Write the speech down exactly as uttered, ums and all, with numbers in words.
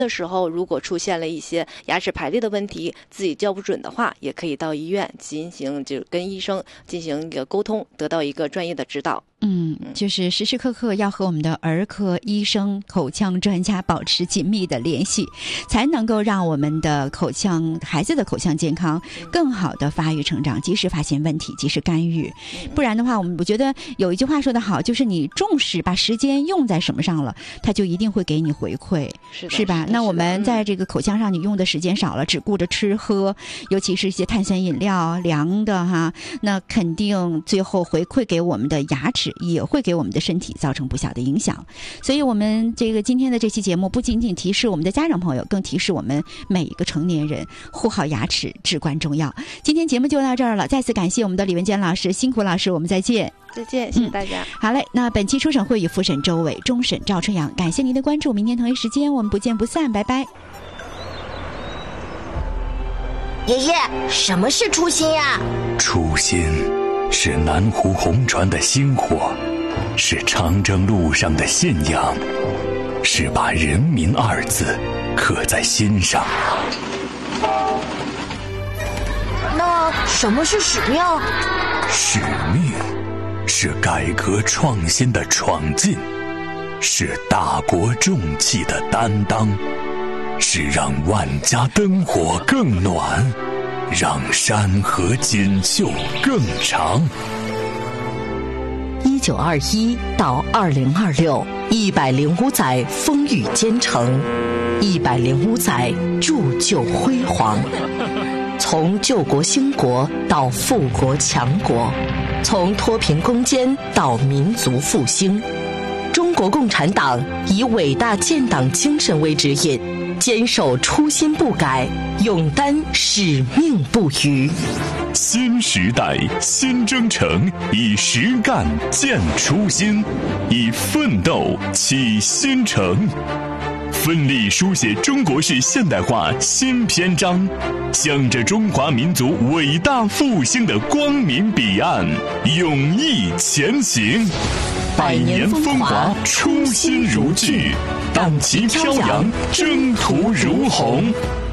的时候，如果出现了一些牙齿排列的问题，自己叫不准的话，也可以到医院进行就跟医生进行一个沟通，得到一个专业的指导。 嗯，就是时时刻刻要和我们的儿科医生、口腔专家保持紧密的联系，才能够让我们的口腔孩子的口腔健康更好的发育成长，及时发现问题，及时干预。不然的话，我们我觉得有一句话说得好，就是你重视把时间用在什么上了，它就一定会给你回馈， 是是吧？那我们在这个口腔上你用的时间少了，只顾着吃喝，尤其是一些碳酸饮料、凉的哈，那肯定最后回馈给我们的牙齿，也会给我们的身体造成不小的影响。所以我们这个今天的这期节目不仅仅提示我们的家长朋友，更提示我们每一个成年人护好牙齿至关重要。今天节目就到这儿了，再次感谢我们的李文娟老师，辛苦老师，我们再见。 再见，谢谢大家。 嗯、好嘞，那本期初审会与复审周伟，终审赵春阳，感谢您的关注，明天同一时间我们不见不散，拜拜。 爷爷，什么是初心呀？ 初心是南湖红船的星火，是长征路上的信仰，是把人民二字刻在心上。 那什么是使命？ 使命是改革创新的闯进，是大国重器的担当，是让万家灯火更暖，让山河锦绣更长。 一九二一到二零二六，一百零五载风雨兼程，一百零五载铸就辉煌。从救国兴国到富国强国，从脱贫攻坚到民族复兴，中国共产党以伟大建党精神为指引，坚守初心不改，勇担使命不渝。 新时代新征程，以实干见初心，以奋斗启新程，奋力书写中国式现代化新篇章，向着中华民族伟大复兴的光明彼岸勇毅前行。百年风华，初心如炬，党旗飘扬，征途如虹。